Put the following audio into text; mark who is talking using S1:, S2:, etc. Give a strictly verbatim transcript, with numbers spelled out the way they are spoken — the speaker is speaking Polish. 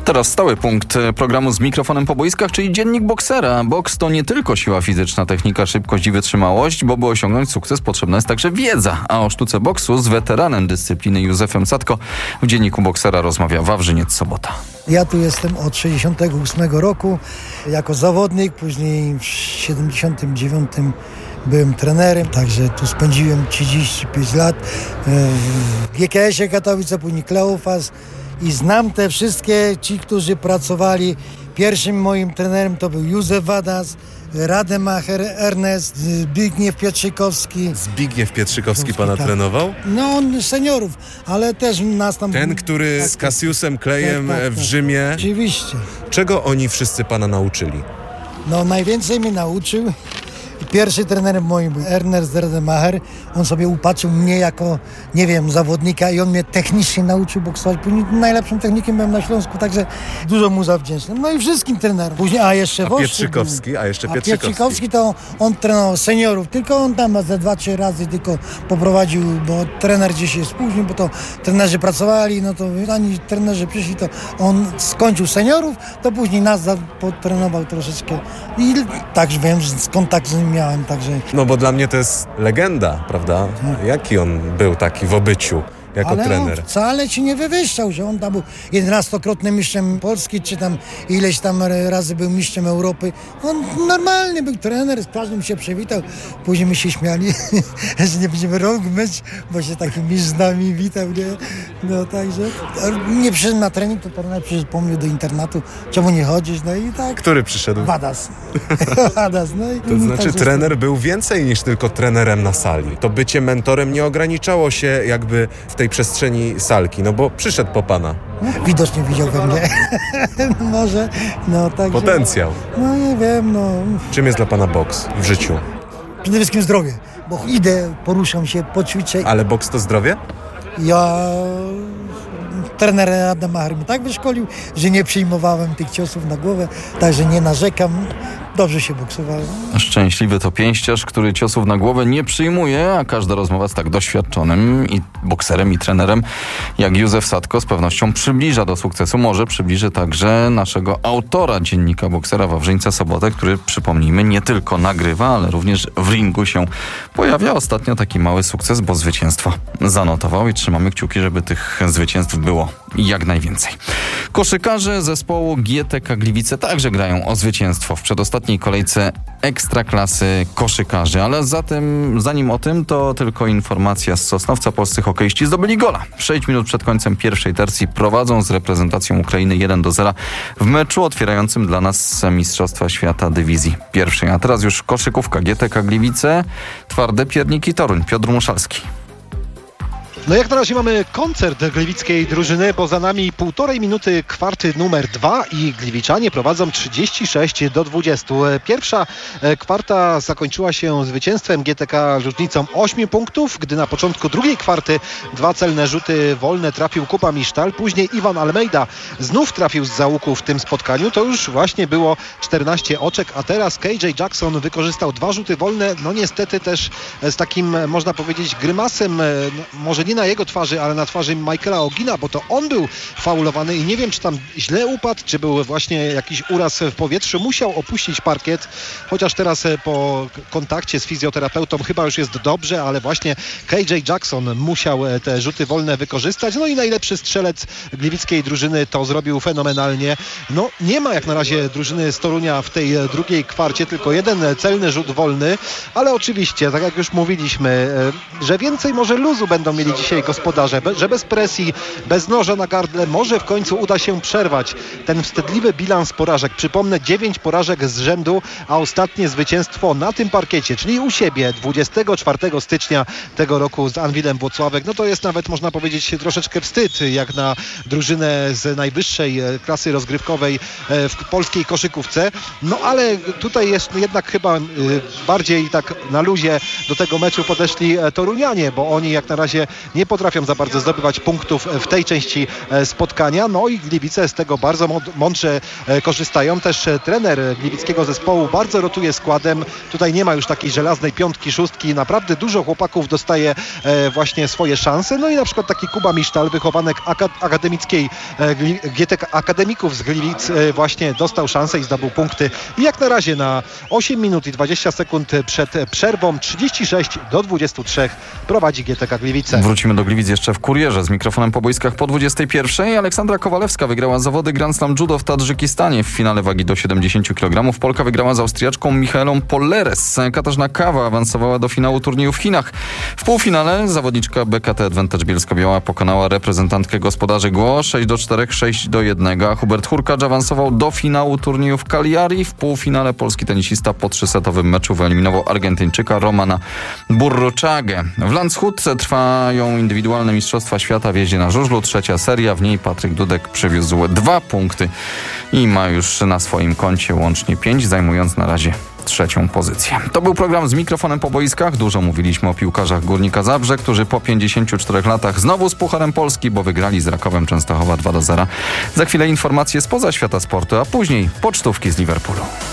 S1: Teraz stały punkt programu z mikrofonem po boiskach, czyli dziennik boksera. Boks to nie tylko siła fizyczna, technika, szybkość i wytrzymałość, bo by osiągnąć sukces potrzebna jest także wiedza. A o sztuce boksu z weteranem dyscypliny Józefem Sadko w dzienniku boksera rozmawia Wawrzyniec Sobota.
S2: Ja tu jestem od sześćdziesiątego ósmego roku jako zawodnik, później w siedemdziesiątym dziewiątym byłem trenerem, także tu spędziłem trzydzieści pięć lat w G K S-ie Katowice, później Kleofas i znam te wszystkie ci, którzy pracowali. Pierwszym moim trenerem to był Józef Wadas, Rademacher, Ernest, Zbigniew Pietrzykowski.
S3: Zbigniew Pietrzykowski pana tak trenował?
S2: No on seniorów, ale też nas tam...
S3: Ten, który tak, z Cassiusem Klejem tak, tak, w Rzymie.
S2: Tak, oczywiście.
S3: Czego oni wszyscy pana nauczyli?
S2: No najwięcej mnie nauczył. Pierwszy trenerem moim był Ernest Rademacher. On sobie upatrzył mnie jako, nie wiem, zawodnika i on mnie technicznie nauczył boksować. Później najlepszym technikiem byłem na Śląsku, także dużo mu zawdzięczny. No i wszystkim trenerom. Później, a jeszcze
S3: a Pietrzykowski, był, a jeszcze Pietrzykowski.
S2: A Pietrzykowski to on trenował seniorów, tylko on tam ze dwa, trzy razy tylko poprowadził, bo trener gdzieś się spóźnił, bo to trenerzy pracowali, no to ani trenerzy przyszli, to on skończył seniorów, to później nas potrenował troszeczkę i także wiem, że kontakt z nim miałem, także...
S3: No bo dla mnie to jest legenda, prawda? Jaki on był taki w obyciu jako
S2: ale
S3: trener?
S2: On wcale ci nie wywyższał, że on tam był jedenastokrotnym mistrzem Polski, czy tam ileś tam razy był mistrzem Europy. On normalny był trener, z każdym się przywitał. Później my się śmiali, że nie będziemy rąk myć, bo się taki mistrz z nami witał, nie? No także nie przyszedł na trening, to trener przyszedł po mnie do internatu, czemu nie chodzisz, no i tak.
S3: Który przyszedł?
S2: Wadas. Wadas, no i
S3: to znaczy
S2: tak,
S3: trener
S2: że...
S3: był więcej niż tylko trenerem na sali. To bycie mentorem nie ograniczało się jakby w tej przestrzeni salki, no bo przyszedł po pana.
S2: Widocznie widział we mnie. Może, no tak.
S3: Potencjał.
S2: No nie wiem, no.
S3: Czym jest dla pana boks w życiu?
S2: Przede wszystkim zdrowie, bo idę, poruszam się, poćwiczę.
S3: Ale boks to zdrowie?
S2: Ja... Trener Rademacher mnie tak wyszkolił, że nie przyjmowałem tych ciosów na głowę, także nie narzekam. Dobrze się boksowałem.
S1: Szczęśliwy to pięściarz, który ciosów na głowę nie przyjmuje, a każda rozmowa z tak doświadczonym i bokserem, i trenerem jak Józef Sadko z pewnością przybliża do sukcesu. Może przybliży także naszego autora dziennika boksera Wawrzyńca Sobotę, który, przypomnijmy, nie tylko nagrywa, ale również w ringu się pojawia. Ostatnio taki mały sukces, bo zwycięstwo zanotował i trzymamy kciuki, żeby tych zwycięstw było jak najwięcej. Koszykarze zespołu G T K Gliwice także grają o zwycięstwo w przedostatniej kolejce ekstraklasy koszykarzy, ale zatem, zanim o tym, to tylko informacja z Sosnowca. Polscy hokeiści zdobyli gola. sześć minut przed końcem pierwszej tercji prowadzą z reprezentacją Ukrainy jeden do zera w meczu otwierającym dla nas Mistrzostwa Świata Dywizji Pierwszej. A teraz już koszykówka G T K Gliwice, Twarde Pierniki Toruń. Piotr Muszalski.
S4: No jak na razie mamy koncert gliwickiej drużyny, bo za nami półtorej minuty kwarty numer dwa i gliwiczanie prowadzą trzydzieści sześć do dwudziestu. Pierwsza kwarta zakończyła się zwycięstwem G T K różnicą ośmiu punktów, gdy na początku drugiej kwarty dwa celne rzuty wolne trafił Kuba Misztal, później Iwan Almeida znów trafił z załuku w tym spotkaniu. To już właśnie było czternaście oczek, a teraz K J Jackson wykorzystał dwa rzuty wolne, no niestety też z takim, można powiedzieć, grymasem, może nie na jego twarzy, ale na twarzy Michaela Ogina, bo to on był faulowany i nie wiem, czy tam źle upadł, czy był właśnie jakiś uraz w powietrzu. Musiał opuścić parkiet, chociaż teraz po kontakcie z fizjoterapeutą chyba już jest dobrze, ale właśnie K J Jackson musiał te rzuty wolne wykorzystać. No i najlepszy strzelec gliwickiej drużyny to zrobił fenomenalnie. No nie ma jak na razie drużyny z Torunia w tej drugiej kwarcie, tylko jeden celny rzut wolny, ale oczywiście, tak jak już mówiliśmy, że więcej może luzu będą mieli dzisiaj gospodarze, że bez presji, bez noża na gardle może w końcu uda się przerwać ten wstydliwy bilans porażek. Przypomnę, dziewięć porażek z rzędu, a ostatnie zwycięstwo na tym parkiecie, czyli u siebie dwudziestego czwartego stycznia tego roku z Anwilem Włocławek. No to jest nawet, można powiedzieć, troszeczkę wstyd, jak na drużynę z najwyższej klasy rozgrywkowej w polskiej koszykówce. No ale tutaj jest jednak chyba bardziej tak na luzie do tego meczu podeszli torunianie, bo oni jak na razie nie potrafią za bardzo zdobywać punktów w tej części spotkania. No i Gliwice z tego bardzo mądrze korzystają. Też trener gliwickiego zespołu bardzo rotuje składem. Tutaj nie ma już takiej żelaznej piątki, szóstki. Naprawdę dużo chłopaków dostaje właśnie swoje szanse. No i na przykład taki Kuba Misztal, wychowanek akademickiej G T Akademików z Gliwic, właśnie dostał szansę i zdobył punkty. I jak na razie na osiem minut i dwadzieścia sekund przed przerwą trzydzieści sześć do dwudziestu trzech prowadzi G T K Gliwice.
S1: Wrócimy do Gliwic jeszcze w Kurierze z mikrofonem po boiskach po dwudziestej pierwszej. Aleksandra Kowalewska wygrała zawody Grand Slam Judo w Tadżykistanie. W finale wagi do siedemdziesięciu kilogramów Polka wygrała z Austriaczką Michaelą Polleres. Katarzyna Kawa awansowała do finału turnieju w Chinach. W półfinale zawodniczka B K T Advantage Bielsko-Biała pokonała reprezentantkę gospodarzy Gło sześć do czterech, sześć do jednego, a Hubert Hurkacz awansował do finału turnieju w Cagliari. W półfinale polski tenisista po trzysetowym meczu wyeliminował Argentyńczyka Romana Burruczagę. W Landshut trwają indywidualne mistrzostwa świata w jeździe na żużlu. Trzecia seria, w niej Patryk Dudek przywiózł dwa punkty i ma już na swoim koncie łącznie pięć, zajmując na razie trzecią pozycję. To był program z mikrofonem po boiskach. Dużo mówiliśmy o piłkarzach Górnika Zabrze, którzy po pięćdziesięciu czterech latach znowu z Pucharem Polski, bo wygrali z Rakowem Częstochowa dwa do zera. Za chwilę informacje spoza świata sportu, a później pocztówki z Liverpoolu.